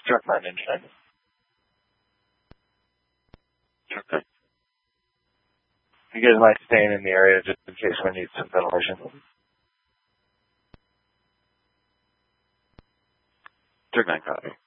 Truck 9 engine. Okay. You guys might stay in the area just in case we need some ventilation. Truck 9 copy.